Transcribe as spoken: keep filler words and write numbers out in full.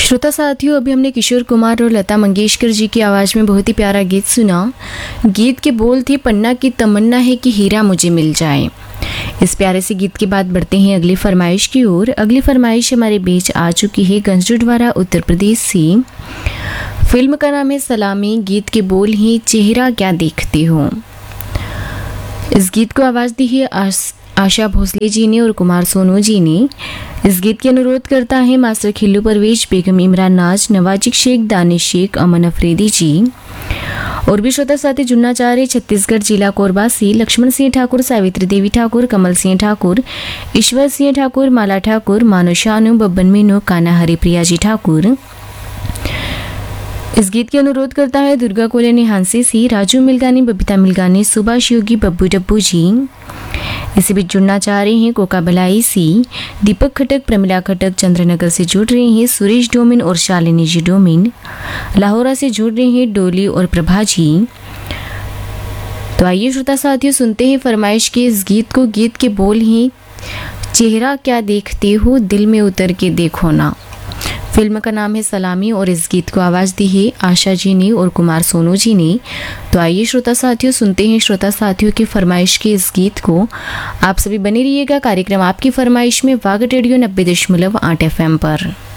श्रोता साथियों, अभी हमने किशोर कुमार और लता मंगेशकर जी की आवाज़ में बहुत ही प्यारा गीत सुना। गीत के बोल थे, पन्ना की तमन्ना है कि हीरा मुझे मिल जाए। इस प्यारे से गीत के बाद बढ़ते हैं अगली फरमाइश की ओर। अगली फरमाइश हमारे बीच आ चुकी है गंजडवाड़ा उत्तर प्रदेश से। फिल्म का नाम है सलामी। गीत के बोल हैं, चेहरा क्या देखते हो। इस गीत को आवाज़ दी है आस आशा भोसले जी ने और कुमार सोनू जी ने। इस गीत के अनुरोध करता है मास्टर खिल्लू परवेज, बेगम इमरान नाज, नवाजिक शेख, दानिश शेख, अमन अफरीदी जी। और भी श्रोता साथी जुड़ना चाह रहे छत्तीसगढ़ जिला कोरबा से लक्ष्मण सिंह ठाकुर, सावित्री देवी ठाकुर, कमल सिंह ठाकुर, ईश्वर सिंह ठाकुर, माला ठाकुर, मानो शानू, बब्बन मीनू, काना हरिप्रिया जी ठाकुर। इस गीत के अनुरोध करता है दुर्गा कोलोनी हांसी सी, राजू मिलगानी, बबीता मिलगानी, सुभाष योगी, बब्बू डब्बू जी। इसी बीच जुड़ना चाह रहे हैं कोका भलाई सी, दीपक खटक, प्रमिला खटक, चंद्रनगर से जुड़ रहे हैं सुरेश डोमिन और शालिनी जी डोमिन। लाहौरा से जुड़ रहे हैं डोली और प्रभा जी। तो आइए श्रोता साथियों, सुनते हैं फरमाइश के इस गीत को। गीत के बोल हैं, चेहरा क्या देखते हो, दिल में उतर के देखो ना। फिल्म का नाम है सलामी और इस गीत को आवाज़ दी है आशा जी ने और कुमार सोनू जी ने। तो आइए श्रोता साथियों, सुनते हैं श्रोता साथियों की फरमाइश के इस गीत को। आप सभी बने रहिएगा कार्यक्रम आपकी फरमाइश में वागट रेडियो नब्बे दशमलव आठ एफ एम पर।